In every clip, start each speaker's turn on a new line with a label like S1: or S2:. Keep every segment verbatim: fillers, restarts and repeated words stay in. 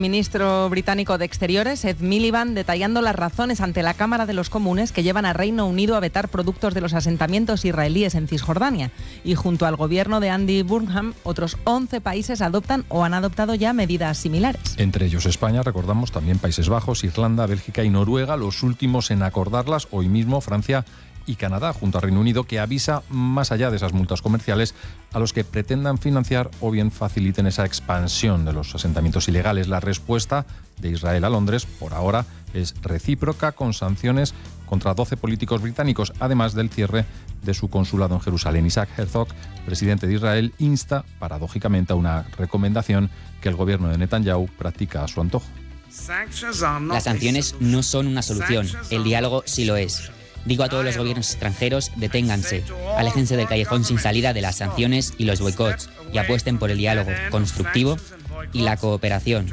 S1: Ministro británico de Exteriores, Ed Miliband, detallando las razones ante la Cámara de los Comunes que llevan a Reino Unido a vetar productos de los asentamientos israelíes en Cisjordania. Y junto al gobierno de Andy Burnham, otros once países adoptan o han adoptado ya medidas similares.
S2: Entre ellos España, recordamos, también Países Bajos, Irlanda, Bélgica y Noruega, los últimos en acordarlas. Hoy mismo Francia y Canadá, junto a Reino Unido, que avisa, más allá de esas multas comerciales, a los que pretendan financiar o bien faciliten esa expansión de los asentamientos ilegales. La respuesta de Israel a Londres, por ahora, es recíproca, con sanciones contra doce políticos británicos, además del cierre de su consulado en Jerusalén. Isaac Herzog, presidente de Israel, insta, paradójicamente, a una recomendación que el gobierno de Netanyahu practica a su antojo.
S3: Las sanciones no son una solución, el diálogo sí lo es. Digo a todos los gobiernos extranjeros, deténganse, aléjense del callejón sin salida de las sanciones y los boicots y apuesten por el diálogo constructivo y la cooperación.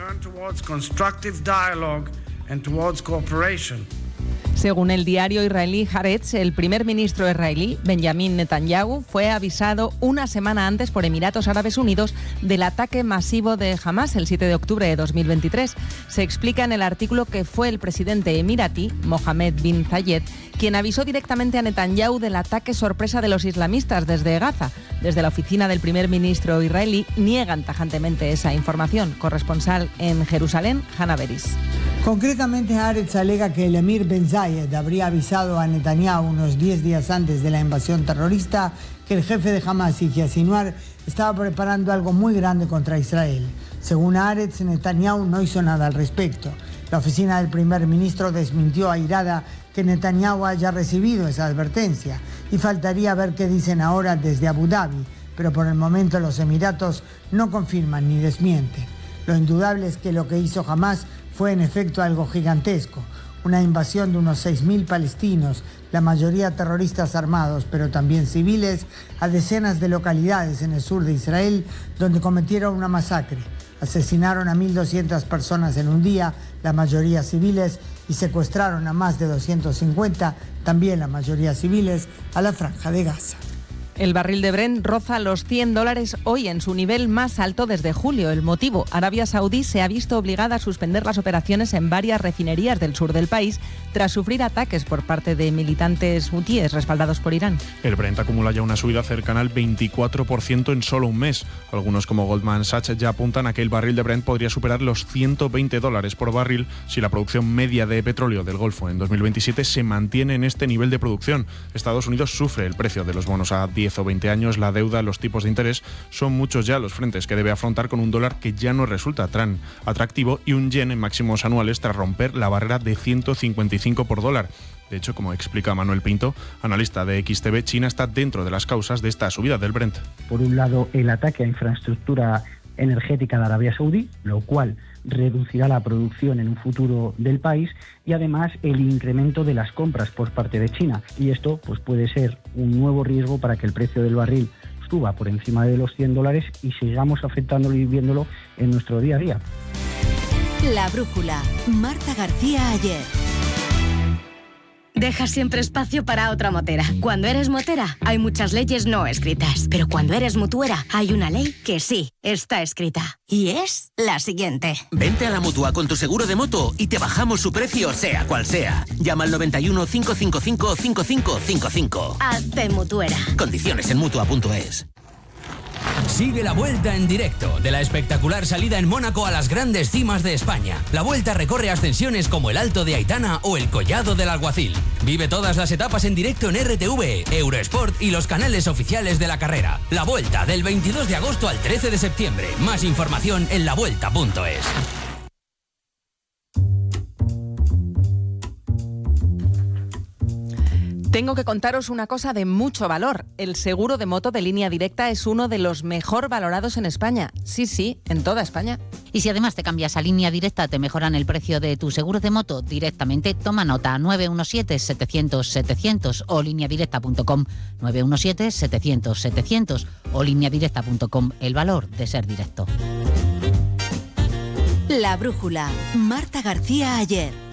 S1: Según el diario israelí Haaretz, el primer ministro israelí, Benjamin Netanyahu, fue avisado una semana antes por Emiratos Árabes Unidos del ataque masivo de Hamas el siete de octubre de dos mil veintitrés. Se explica en el artículo que fue el presidente emiratí, Mohammed bin Zayed, quien avisó directamente a Netanyahu del ataque sorpresa de los islamistas desde Gaza. Desde la oficina del primer ministro israelí niegan tajantemente esa información. Corresponsal en Jerusalén, Hannah Beris.
S4: Concretamente, Haaretz alega que el emir Ben Zayed habría avisado a Netanyahu unos diez días antes de la invasión terrorista que el jefe de Hamas, Yahya Sinwar, estaba preparando algo muy grande contra Israel. Según Haaretz, Netanyahu no hizo nada al respecto. La oficina del primer ministro desmintió airada que Netanyahu haya recibido esa advertencia y faltaría ver qué dicen ahora desde Abu Dhabi, pero por el momento los Emiratos no confirman ni desmienten. Lo indudable es que lo que hizo Hamas fue en efecto algo gigantesco, una invasión de unos seis mil palestinos, la mayoría terroristas armados, pero también civiles, a decenas de localidades en el sur de Israel, donde cometieron una masacre. Asesinaron a mil doscientas personas en un día, la mayoría civiles, y secuestraron a más de doscientos cincuenta, también la mayoría civiles, a la Franja de Gaza.
S1: El barril de Brent roza los cien dólares hoy en su nivel más alto desde julio. El motivo: Arabia Saudí se ha visto obligada a suspender las operaciones en varias refinerías del sur del país tras sufrir ataques por parte de militantes hutíes respaldados por Irán.
S5: El Brent acumula ya una subida cercana al veinticuatro por ciento en solo un mes. Algunos, como Goldman Sachs, ya apuntan a que el barril de Brent podría superar los ciento veinte dólares por barril si la producción media de petróleo del Golfo en dos mil veintisiete se mantiene en este nivel de producción. Estados Unidos sufre el precio de los bonos a diez o veinte años, la deuda, los tipos de interés. Son muchos ya los frentes que debe afrontar con un dólar que ya no resulta tan atractivo y un yen en máximos anuales tras romper la barrera de ciento cincuenta y cinco por dólar. De hecho, como explica Manuel Pinto, analista de X T V, China está dentro de las causas de esta subida del Brent.
S6: Por un lado, el ataque a infraestructura energética de Arabia Saudí, lo cual reducirá la producción en un futuro del país, y además el incremento de las compras por parte de China. Y esto pues puede ser un nuevo riesgo para que el precio del barril suba por encima de los cien dólares y sigamos afectándolo y viéndolo en nuestro día a día.
S7: La brújula. Marta García Ayer. Dejas siempre espacio para otra motera. Cuando eres motera, hay muchas leyes no escritas. Pero cuando eres mutuera, hay una ley que sí está escrita. Y es la siguiente.
S8: Vente a la Mutua con tu seguro de moto y te bajamos su precio, sea cual sea. Llama al noventa y uno, cinco cinco cinco, cinco cinco cinco cinco.
S7: Hazte mutuera.
S8: Condiciones en Mutua punto es.
S9: Sigue la Vuelta en directo, de la espectacular salida en Mónaco a las grandes cimas de España. La Vuelta recorre ascensiones como el Alto de Aitana o el Collado del Alguacil. Vive todas las etapas en directo en R T V, Eurosport y los canales oficiales de la carrera. La Vuelta, del veintidós de agosto al trece de septiembre. Más información en la vuelta punto es.
S1: Tengo que contaros una cosa de mucho valor. El seguro de moto de Línea Directa es uno de los mejor valorados en España. Sí, sí, en toda España.
S10: Y si además te cambias a Línea Directa, te mejoran el precio de tu seguro de moto directamente. Toma nota: nueve uno siete, setecientos, setecientos o línea directa punto com. nueve uno siete, setecientos, setecientos o línea directa punto com. El valor de ser directo.
S7: La brújula. Marta García Ayer.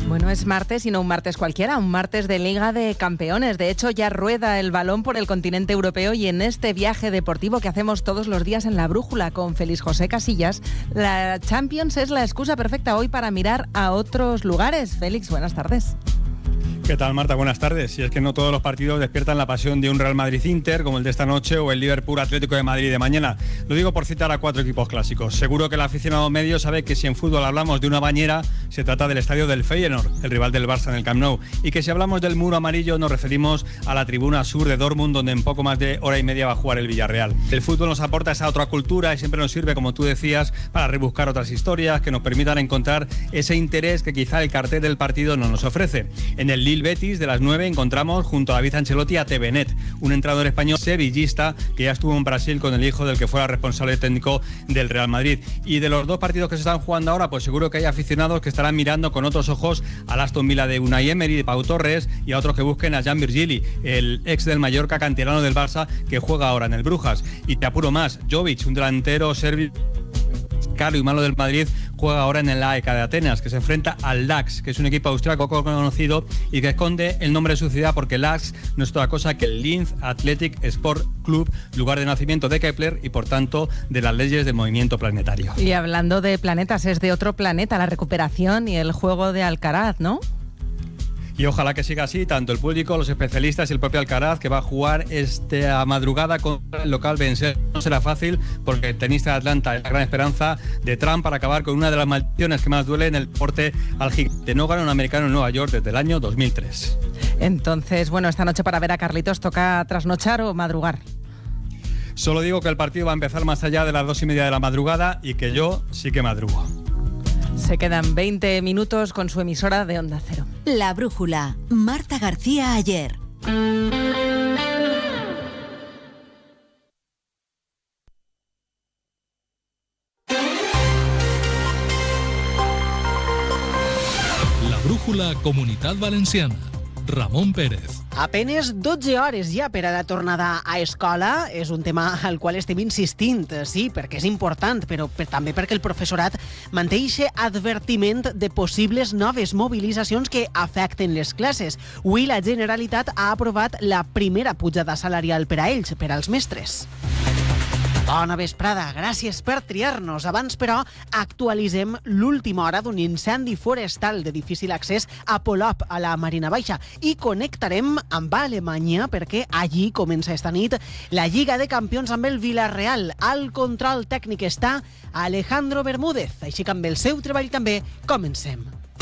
S1: Bueno, es martes y no un martes cualquiera, un martes de Liga de Campeones. De hecho, ya rueda el balón por el continente europeo y en este viaje deportivo que hacemos todos los días en La Brújula con Félix José Casillas, la Champions es la excusa perfecta hoy para mirar a otros lugares. Félix, buenas tardes.
S11: ¿Qué tal, Marta? Buenas tardes. Si es que no todos los partidos despiertan la pasión de un Real Madrid-Inter, como el de esta noche, o el Liverpool-Atlético de Madrid de mañana. Lo digo por citar a cuatro equipos clásicos. Seguro que el aficionado medio sabe que si en fútbol hablamos de una bañera, se trata del estadio del Feyenoord, el rival del Barça en el Camp Nou. Y que si hablamos del muro amarillo, nos referimos a la tribuna sur de Dortmund, donde en poco más de hora y media va a jugar el Villarreal. El fútbol nos aporta esa otra cultura y siempre nos sirve, como tú decías, para rebuscar otras historias que nos permitan encontrar ese interés que quizá el cartel del partido no nos ofrece. En el Lille Betis de las nueve encontramos junto a David Ancelotti a Tevenet, un entrenador español sevillista que ya estuvo en Brasil con el hijo del que fuera responsable técnico del Real Madrid. Y de los dos partidos que se están jugando ahora, pues seguro que hay aficionados que estarán mirando con otros ojos al Aston Villa de Unai Emery, de Pau Torres, y a otros que busquen a Jan Virgili, el ex del Mallorca, canterano del Barça, que juega ahora en el Brujas. Y te apuro más, Jovic, un delantero serbio caro y malo del Madrid, juega ahora en el A E K de Atenas, que se enfrenta al Dax, que es un equipo austriaco conocido y que esconde el nombre de su ciudad porque el Dax no es otra cosa que el Linz Athletic Sport Club, lugar de nacimiento de Kepler y por tanto de las leyes del movimiento planetario.
S1: Y hablando de planetas, es de otro planeta la recuperación y el juego de Alcaraz, ¿no?
S11: Y ojalá que siga así, tanto el público, los especialistas y el propio Alcaraz, que va a jugar esta madrugada contra el local Vencer. No será fácil porque el tenista de Atlanta es la gran esperanza de Trump para acabar con una de las maldiciones que más duele en el deporte al gigante. No gana un americano en Nueva York desde el año dos mil tres.
S1: Entonces, bueno, esta noche para ver a Carlitos, ¿toca trasnochar o madrugar?
S11: Solo digo que el partido va a empezar más allá de las dos y media de la madrugada y que yo sí que madrugo.
S1: Se quedan veinte minutos con su emisora de Onda Cero.
S12: La Brújula, Marta García Ayer.
S13: La Brújula Comunitat Valenciana. Ramon Pérez.
S14: Apenes dotze hores ja per a la tornada a escola. És un tema al qual estem insistint, sí, perquè és important, però per, també perquè el professorat manté aquest advertiment de possibles noves mobilitzacions que afecten les classes. Avui la Generalitat ha aprovat la primera pujada salarial per a ells, per als mestres. Bona vesprada, gràcies per triar-nos. Abans, però, actualitzem l'última hora d'un incendi forestal de difícil accés a Polop, a la Marina Baixa, i connectarem amb Alemanya perquè allí comença esta nit la Lliga de Campions amb el Villarreal. Al control tècnic està Alejandro Bermúdez, així que amb el seu treball també comencem.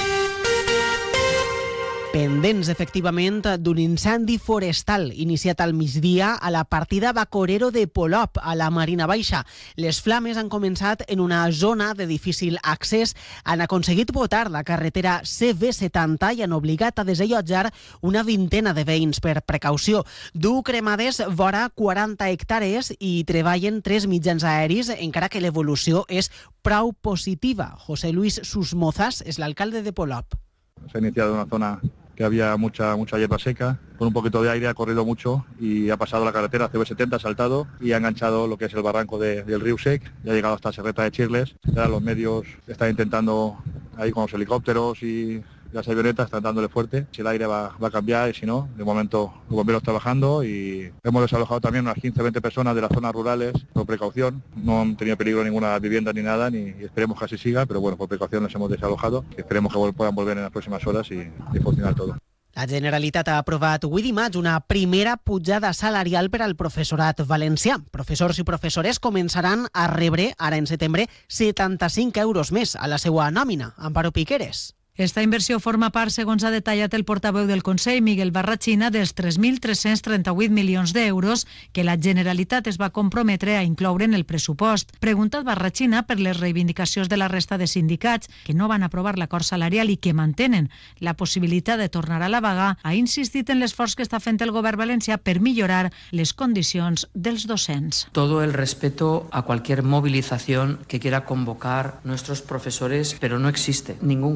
S14: Pendents, efectivament, d'un incendi forestal iniciat al migdia a la partida Bacorero de Polop, a la Marina Baixa. Les flames han començat en una zona de difícil accés, han aconseguit botar la carretera C V setanta i han obligat a desallotjar una vintena de veïns per precaució. Du cremades vora quaranta hectàrees i treballen tres mitjans aeris, encara que l'evolució és prou positiva. José Luis Susmozas és l'alcalde de Polop.
S15: Se ha iniciado una zona que había mucha mucha hierba seca, con un poquito de aire ha corrido mucho y ha pasado la carretera C V setenta, ha saltado y ha enganchado lo que es el barranco de, del río Sec y ha llegado hasta Serreta de Chirles. Ya los medios están intentando, ahí con los helicópteros y las avionetas, están dándole fuerte. Si el aire va, va a cambiar y si no, de momento los bomberos trabajando y hemos desalojado también unas quince a veinte personas de las zonas rurales por precaución. No han tenido peligro ninguna vivienda ni nada ni, y esperemos que así siga, pero bueno, por precaución los hemos desalojado. Esperemos que puedan volver en las próximas horas y, y funcionar todo.
S14: La Generalitat ha aprovat avui dimarts una primera pujada salarial per al professorat valencià. Professors i professores començaran a rebre, ara en setembre, setanta-cinc euros més a la seva nòmina. Amparo Piqueres.
S16: Esta inversió forma part, segons ha detallat el portaveu del Consell, Miguel Barrachina, dels tres mil tres-cents trenta-vuit milions d'euros que la Generalitat es va comprometre a incloure en el pressupost. Preguntat Barrachina per les reivindicacions de la resta de sindicats que no van aprovar l'acord salarial i que mantenen la possibilitat de tornar a la vaga, ha insistit en l'esforç que està fent el govern valencià per millorar les condicions dels docents.
S17: Todo el respeto a cualquier movilización que quiera convocar nuestros profesores, pero no existe ningún gobierno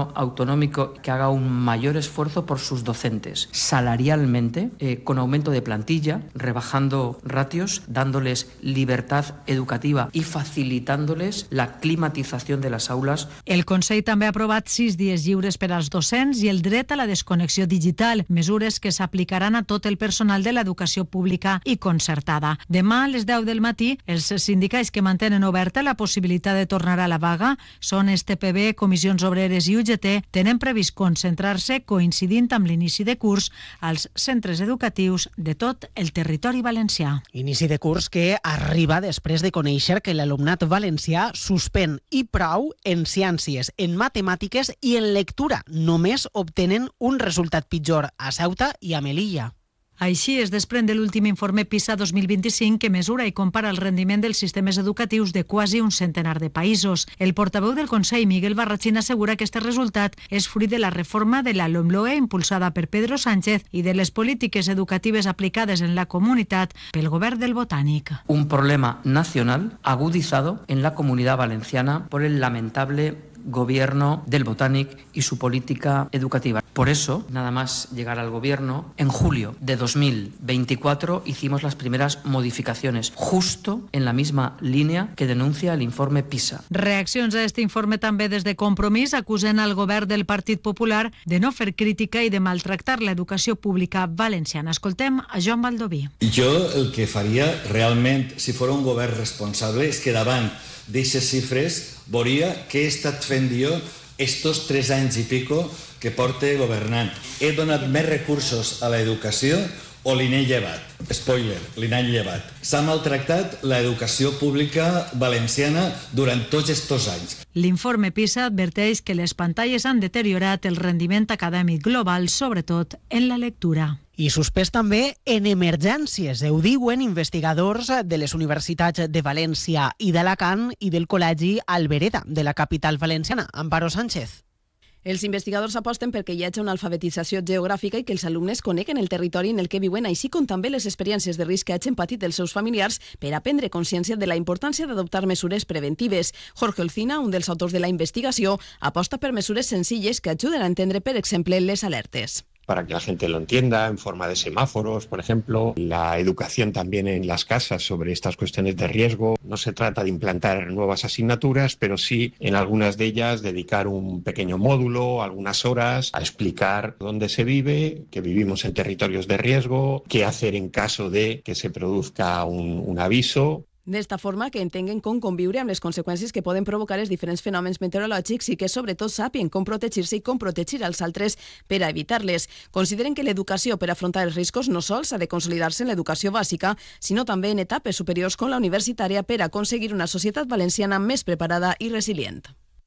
S17: gobierno autonómico que haga un mayor esfuerzo por sus docentes, salarialmente, eh, con aumento de plantilla, rebajando ratios, dándoles libertad educativa y facilitándoles la climatización de las aulas.
S16: El Consell també ha aprovat sis dies lliures per als docents i el dret a la desconnexió digital, mesures que s'aplicaran a tot el personal de l'educació pública i concertada. Demà a les deu del matí, els sindicats que mantenen oberta la possibilitat de tornar a la vaga són S T P B, Comissions Obreres i U G T, tenen previst concentrar-se coincidint amb l'inici de curs als centres educatius de tot el territori valencià.
S14: Inici de curs que arriba després de conèixer que l'alumnat valencià suspèn i prou en ciències, en matemàtiques i en lectura. Només obtenen un resultat pitjor a Ceuta i a Melilla.
S16: Així es desprèn de l'últim informe PISA dos mil vint-i-cinc que mesura i compara el rendiment dels sistemes educatius de quasi un centenar de països. El portaveu del Consell, Miguel Barrachina, assegura que aquest resultat és fruit de la reforma de la LOMLOE impulsada per Pedro Sánchez i de les polítiques educatives aplicades en la comunitat pel govern del Botànic.
S17: Un problema nacional agudizado en la Comunidad Valenciana por el lamentable gobierno del Botànic y su política educativa. Por eso, nada más llegar al gobierno, en julio de dos mil veinticuatro hicimos las primeras modificaciones, justo en la misma línea que denuncia el informe PISA.
S16: Reaccions a este informe també des de Compromís acusen al govern del Partit Popular de no fer crítica i de maltractar l'educació pública valenciana. Escoltem a Joan Baldoví.
S18: Jo el que faria realment, si fos un govern responsable, és que davant d'aquestes xifres veuria què he estat fent jo estos tres anys i pico que porte governant. He donat més recursos a l'educació o li n'he llevat? Spoiler, li n'han llevat. S'ha maltractat l'educació pública valenciana durant tots estos anys.
S16: L'informe PISA adverteix que les pantalles han deteriorat el rendiment acadèmic global, sobretot en la lectura.
S14: I suspès també en emergències. Ho diuen investigadors de les universitats de València i d'Alacant i del Col·legi Albereda, de la capital valenciana. Amparo Sánchez.
S19: Els investigadors aposten perquè hi hagi una alfabetització geogràfica i que els alumnes coneguen el territori en el que viuen, així com també les experiències de risc que hagin patit els seus familiars per a prendre consciència de la importància d'adoptar mesures preventives. Jorge Olcina, un dels autors de la investigació, aposta per mesures senzilles que ajuden a entendre, per exemple, les alertes.
S20: Para que la gente lo entienda, en forma de semáforos, por ejemplo, la educación también en las casas sobre estas cuestiones de riesgo. No se trata de implantar nuevas asignaturas, pero sí en algunas de ellas dedicar un pequeño módulo, algunas horas, a explicar dónde se vive, que vivimos en territorios de riesgo, qué hacer en caso de que se produzca un, un aviso.
S19: D'esta forma, que entenguen com conviure amb les conseqüències que poden provocar els diferents fenòmens meteorològics i que, sobretot, sàpien com protegir-se i com protegir els altres per a evitar-les. Consideren que l'educació per afrontar els riscos no sols ha de consolidar-se en l'educació bàsica, sinó també en etapes superiors com la universitària per a aconseguir una societat valenciana més preparada i resilient.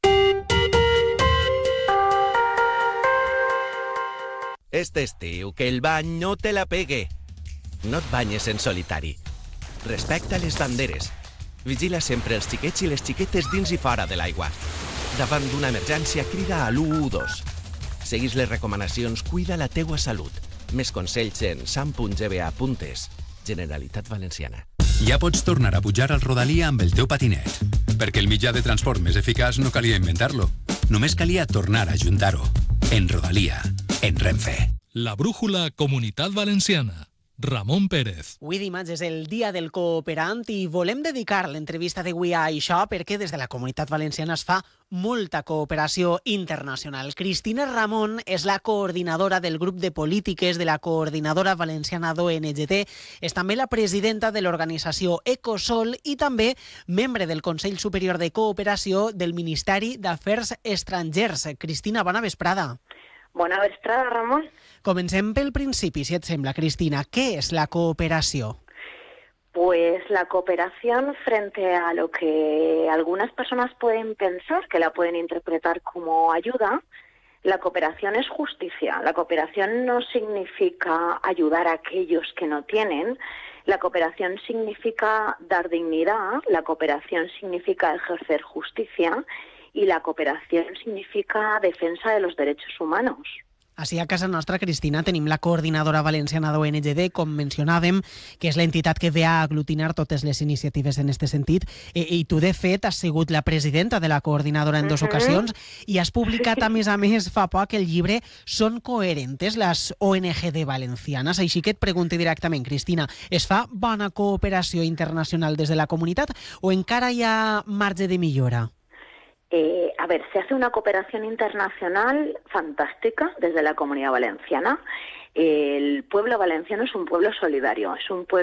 S21: Este estiu, que el bany no te la pegue. No et banyes en solitari. Respecta les banderes. Vigila sempre els xiquets i les xiquetes dins i fora de l'aigua. Davant d'una emergència, crida a l'u u dos. Seguís les recomanacions, cuida la teua salut. Més consells en sam punt g b a punt e s. Generalitat Valenciana.
S22: Ja pots tornar a pujar al Rodalia amb el teu patinet. Perquè el mitjà de transport més eficaç no calia inventar-lo. Només calia tornar a ajuntar-ho. En Rodalia. En Renfe.
S13: La brújula Comunitat Valenciana. Ramon Pérez.
S14: Avui dimarts és el Dia del Cooperant i volem dedicar l'entrevista d'avui a això perquè des de la Comunitat Valenciana es fa molta cooperació internacional. Cristina Ramon és la coordinadora del grup de polítiques de la Coordinadora Valenciana d'O N G T, és també la presidenta de l'organització Ecosol i també membre del Consell Superior de Cooperació del Ministeri d'Afers Estrangers. Cristina, bona vesprada.
S23: Bona vesprada, Ramon.
S14: Comencem pel principi, si et sembla, Cristina. ¿Qué es la cooperación?
S23: Pues la cooperación, frente a lo que algunas personas pueden pensar, que la pueden interpretar como ayuda, la cooperación es justicia. La cooperación no significa ayudar a aquellos que no tienen. La cooperación significa dar dignidad. La cooperación significa ejercer justicia. Y la cooperación significa defensa de los derechos humanos.
S14: Així a casa nostra, Cristina, tenim la coordinadora valenciana d'O N G D, com mencionàvem, que és l'entitat que ve a aglutinar totes les iniciatives en aquest sentit. I, i tu, de fet, has sigut la presidenta de la coordinadora en dues uh-huh. ocasions i has publicat, a més a més, fa poc el llibre Són coherentes les O N G D valencianes. Així que et pregunto directament, Cristina, es fa bona cooperació internacional des de la comunitat o encara hi ha marge de millora?
S23: Eh, a ver, se hace una cooperación internacional fantástica desde la Comunidad Valenciana. El pueblo valenciano es un pueblo solidario, es un pueblo